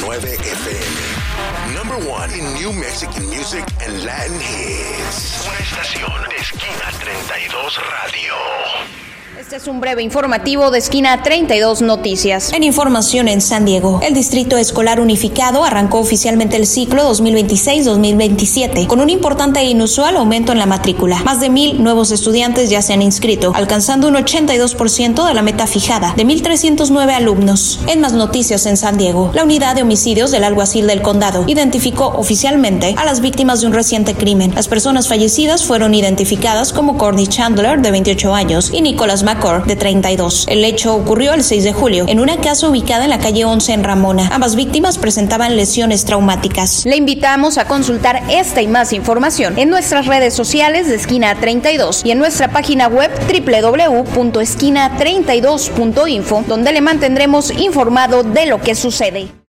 FM. Number one in New Mexican music and Latin hits. Una estación de Esquina 32 Radio. Este es un breve informativo de Esquina 32 Noticias. En información en San Diego, el Distrito Escolar Unificado arrancó oficialmente el ciclo 2026-2027 con un importante e inusual aumento en la matrícula. Más de 1,000 nuevos estudiantes ya se han inscrito, alcanzando un 82% de la meta fijada, de 1,309 alumnos. En más noticias en San Diego, la unidad de homicidios del alguacil del condado identificó oficialmente a las víctimas de un reciente crimen. Las personas fallecidas fueron identificadas como Courtney Chandler, de 28 años, y Nicholas McCord, de 32. El hecho ocurrió el 6 de julio en una casa ubicada en la calle 11 en Ramona. Ambas víctimas presentaban lesiones traumáticas. Le invitamos a consultar esta y más información en nuestras redes sociales de Esquina 32 y en nuestra página web www.esquina32.info, donde le mantendremos informado de lo que sucede.